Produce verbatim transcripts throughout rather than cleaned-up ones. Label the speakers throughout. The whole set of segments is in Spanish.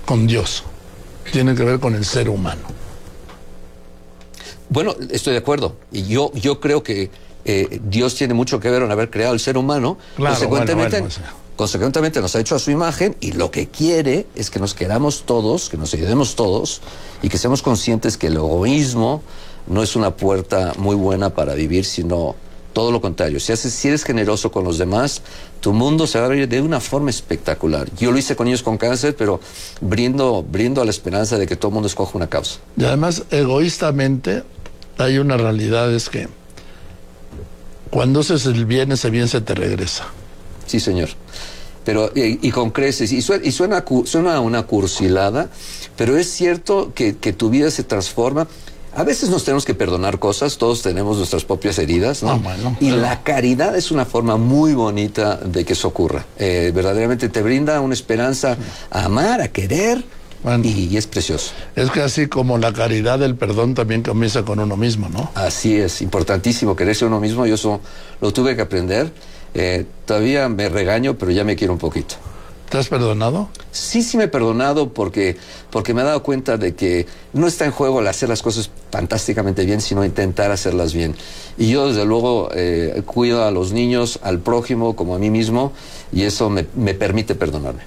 Speaker 1: con Dios, tiene que ver con el ser humano.
Speaker 2: Bueno, estoy de acuerdo. Y yo, yo creo que eh, Dios tiene mucho que ver en haber creado el ser humano.
Speaker 1: Claro,
Speaker 2: consecuentemente,
Speaker 1: bueno, bueno,
Speaker 2: consecuentemente nos ha hecho a su imagen, y lo que quiere es que nos queramos todos, que nos ayudemos todos, y que seamos conscientes que el egoísmo no es una puerta muy buena para vivir, sino todo lo contrario. Si, haces, si eres generoso con los demás, tu mundo se va a abrir de una forma espectacular. Yo lo hice con ellos con cáncer, pero brindo, brindo a la esperanza de que todo el mundo escoja una causa.
Speaker 1: Y además, egoístamente, hay una realidad, es que cuando haces el bien, ese bien se te regresa.
Speaker 2: Sí, señor. Pero, y, y con creces, y suena, y suena, suena una cursilada, pero es cierto que, que tu vida se transforma. A veces nos tenemos que perdonar cosas, todos tenemos nuestras propias heridas, ¿no?
Speaker 1: Ah, bueno,
Speaker 2: y
Speaker 1: pero...
Speaker 2: la caridad es una forma muy bonita de que eso ocurra. Eh, verdaderamente te brinda una esperanza a amar, a querer, bueno, y, y es precioso.
Speaker 1: Es que así como la caridad, el perdón también comienza con uno mismo, ¿no?
Speaker 2: Así es, importantísimo quererse uno mismo. Yo eso lo tuve que aprender. Eh, todavía me regaño, pero ya me quiero un poquito.
Speaker 1: ¿Te has perdonado?
Speaker 2: Sí, sí me he perdonado porque, porque me he dado cuenta de que no está en juego el hacer las cosas fantásticamente bien, sino intentar hacerlas bien. Y yo, desde luego, eh, cuido a los niños, al prójimo, como a mí mismo, y eso me, me permite perdonarme.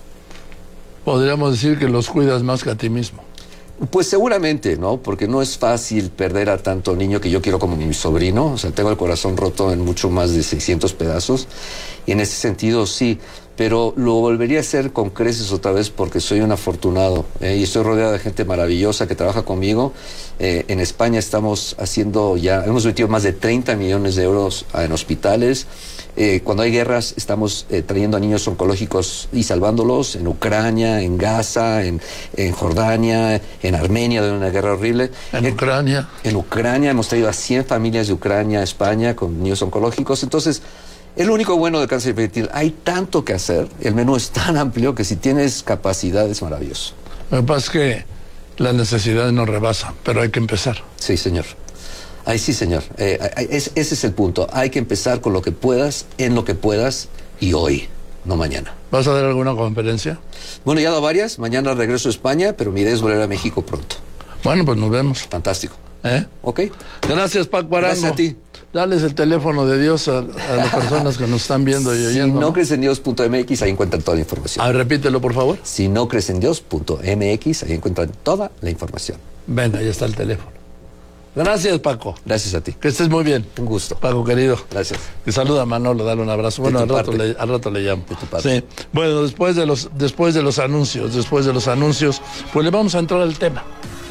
Speaker 1: Podríamos decir que los cuidas más que a ti mismo.
Speaker 2: Pues seguramente, ¿no? Porque no es fácil perder a tanto niño que yo quiero como mi sobrino. O sea, tengo el corazón roto en mucho más de seiscientos pedazos. Y en ese sentido, sí. Pero lo volvería a hacer con creces otra vez porque soy un afortunado. ¿eh? Y estoy rodeado de gente maravillosa que trabaja conmigo. Eh, en España estamos haciendo ya, hemos metido más de treinta millones de euros en hospitales. Eh, cuando hay guerras, estamos eh, trayendo a niños oncológicos y salvándolos en Ucrania, en Gaza, en, en Jordania, en Armenia, de una guerra horrible.
Speaker 1: En, en Ucrania.
Speaker 2: En Ucrania hemos traído a cien familias de Ucrania a España con niños oncológicos. Entonces, es lo único bueno del cáncer infantil. Hay tanto que hacer, el menú es tan amplio que si tienes capacidad es maravilloso.
Speaker 1: Lo que pasa es que las necesidades nos rebasan, pero hay que empezar.
Speaker 2: Sí, señor. Ay, sí, señor. Eh, es, ese es el punto. Hay que empezar con lo que puedas, en lo que puedas, y hoy, no mañana.
Speaker 1: ¿Vas a dar alguna conferencia?
Speaker 2: Bueno, ya he dado varias. Mañana regreso a España, pero mi idea es volver a México pronto.
Speaker 1: Bueno, pues nos vemos.
Speaker 2: Fantástico.
Speaker 1: ¿Eh?
Speaker 2: Ok.
Speaker 1: Gracias, Paco Arango.
Speaker 2: Gracias a ti.
Speaker 1: Dales el teléfono de Dios a, a las personas que nos están viendo y oyendo.
Speaker 2: Si no crees en Dios punto m x, ahí encuentran toda la información.
Speaker 1: A ver, repítelo, por favor.
Speaker 2: Si no crees en Dios punto m x, ahí encuentran toda la información.
Speaker 1: Venga, ahí está el teléfono. Gracias, Paco.
Speaker 2: Gracias a ti.
Speaker 1: Que estés muy bien.
Speaker 2: Un gusto.
Speaker 1: Paco, querido.
Speaker 2: Gracias.
Speaker 1: Te saluda Manolo, dale un abrazo. Bueno, al rato, le, al rato le llamo.
Speaker 2: De tu parte.
Speaker 1: Sí. Bueno, después de los, después de los anuncios, después de los anuncios, pues le vamos a entrar al tema.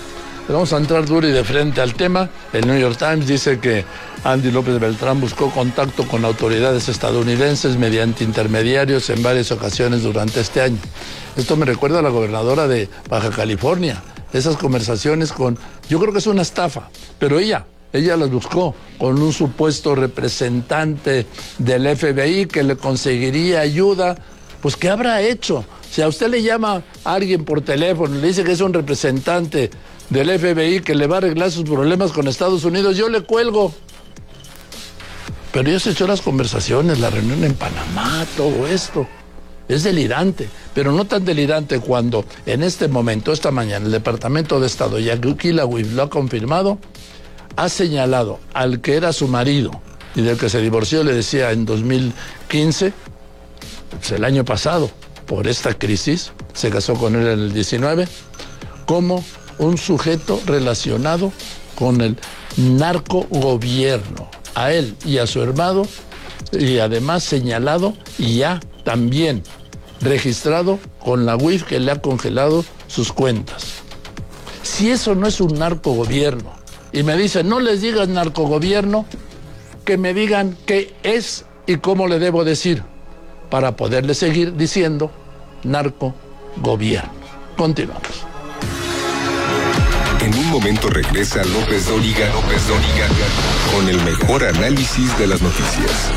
Speaker 1: Le vamos a entrar duro y de frente al tema. El New York Times dice que Andy López Beltrán buscó contacto con autoridades estadounidenses mediante intermediarios en varias ocasiones durante este año. Esto me recuerda a la gobernadora de Baja California. Esas conversaciones con... Yo creo que es una estafa, pero ella, ella las buscó con un supuesto representante del F B I que le conseguiría ayuda. Pues, ¿qué habrá hecho? Si a usted le llama a alguien por teléfono y le dice que es un representante del F B I que le va a arreglar sus problemas con Estados Unidos, yo le cuelgo. Pero ella se echó las conversaciones, la reunión en Panamá, todo esto. Es delirante, pero no tan delirante cuando en este momento, esta mañana, el Departamento de Estado, y aquí la U I F lo ha confirmado, ha señalado al que era su marido y del que se divorció, le decía en dos mil quince, pues el año pasado, por esta crisis, se casó con él en el diecinueve, como un sujeto relacionado con el narcogobierno, a él y a su hermano, y además señalado y ya también registrado con la U I F que le ha congelado sus cuentas. Si eso no es un narcogobierno, y me dicen, no les digas narcogobierno, que me digan qué es y cómo le debo decir, para poderle seguir diciendo narcogobierno. Continuamos.
Speaker 3: En un momento regresa López Dóriga, López Dóriga, con el mejor análisis de las noticias.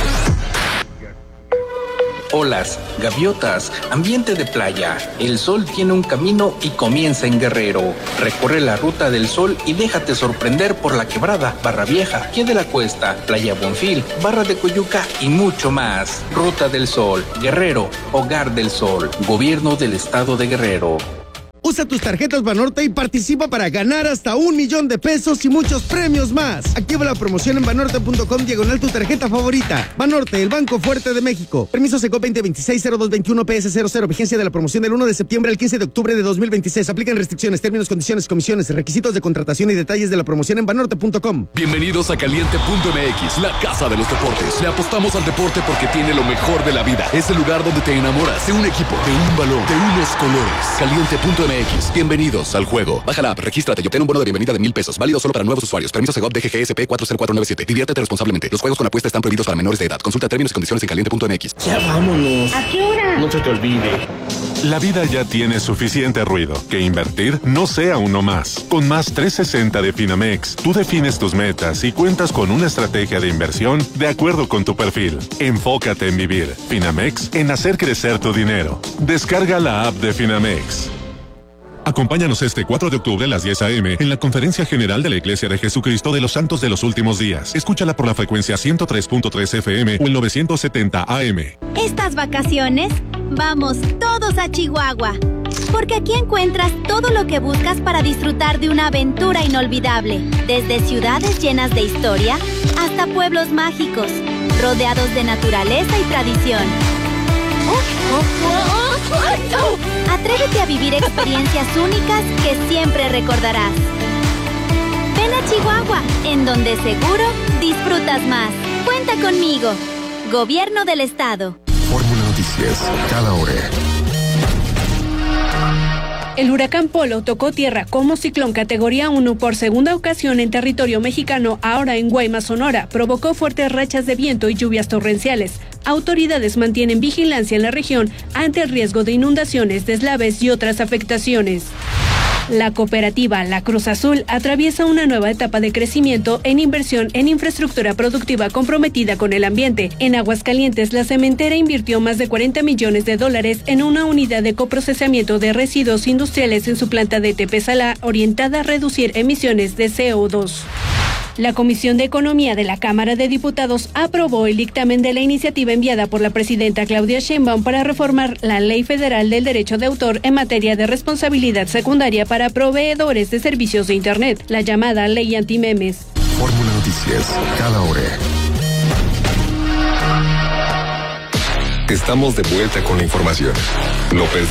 Speaker 4: Olas, gaviotas, ambiente de playa. El sol tiene un camino y comienza en Guerrero. Recorre la ruta del sol y déjate sorprender por La Quebrada, Barra Vieja, Pie de la Cuesta, Playa Bonfil, Barra de Coyuca y mucho más. Ruta del Sol, Guerrero, Hogar del Sol, Gobierno del Estado de Guerrero.
Speaker 5: Usa tus tarjetas Banorte y participa para ganar hasta un millón de pesos y muchos premios más. Activa la promoción en banorte punto com diagonal tu tarjeta favorita. Banorte, el Banco Fuerte de México. Permiso Secop veinte veintiséis cero dos veintiuno P S cero cero. Vigencia de la promoción del uno de septiembre al quince de octubre de dos mil veintiséis. Aplican restricciones, términos, condiciones, comisiones, requisitos de contratación y detalles de la promoción en banorte punto com.
Speaker 6: Bienvenidos a Caliente punto M X, la casa de los deportes. Le apostamos al deporte porque tiene lo mejor de la vida. Es el lugar donde te enamoras de un equipo, de un balón, de unos colores. Caliente punto M X. Bienvenidos al juego. Baja la app, regístrate y obtén un bono de bienvenida de mil pesos. Válido solo para nuevos usuarios. Permiso Segov D G G S P cuatro cero cuatro nueve siete. Diviértete responsablemente. Los juegos con apuesta están prohibidos para menores de edad. Consulta términos y condiciones en caliente punto M X.
Speaker 7: Ya vámonos.
Speaker 8: ¿A qué hora?
Speaker 7: No se te olvide.
Speaker 9: La vida ya tiene suficiente ruido. Que invertir no sea uno más. Con Más trescientos sesenta de Finamex, tú defines tus metas y cuentas con una estrategia de inversión de acuerdo con tu perfil. Enfócate en vivir. Finamex, en hacer crecer tu dinero. Descarga la app de Finamex. Acompáñanos este cuatro de octubre a las diez a eme en la Conferencia General de la Iglesia de Jesucristo de los Santos de los Últimos Días. Escúchala por la frecuencia ciento tres punto tres F M o el novecientos setenta A M.
Speaker 10: Estas vacaciones, vamos todos a Chihuahua, porque aquí encuentras todo lo que buscas para disfrutar de una aventura inolvidable, desde ciudades llenas de historia hasta pueblos mágicos, rodeados de naturaleza y tradición. Atrévete a vivir experiencias únicas que siempre recordarás. Ven a Chihuahua, en donde seguro disfrutas más. Cuenta conmigo. Gobierno del Estado.
Speaker 3: Fórmula Noticias, cada hora.
Speaker 11: El huracán Polo tocó tierra como ciclón categoría uno por segunda ocasión en territorio mexicano, ahora en Guaymas, Sonora. Provocó fuertes rachas de viento y lluvias torrenciales. Autoridades mantienen vigilancia en la región ante el riesgo de inundaciones, deslaves y otras afectaciones. La cooperativa La Cruz Azul atraviesa una nueva etapa de crecimiento en inversión en infraestructura productiva comprometida con el ambiente. En Aguascalientes, la cementera invirtió más de cuarenta millones de dólares en una unidad de coprocesamiento de residuos industriales en su planta de Tepesalá, orientada a reducir emisiones de C O dos. La Comisión de Economía de la Cámara de Diputados aprobó el dictamen de la iniciativa enviada por la presidenta Claudia Sheinbaum para reformar la Ley Federal del Derecho de Autor en materia de responsabilidad secundaria para proveedores de servicios de Internet, la llamada Ley Antimemes.
Speaker 3: Fórmula Noticias, cada hora. Estamos de vuelta con la información. López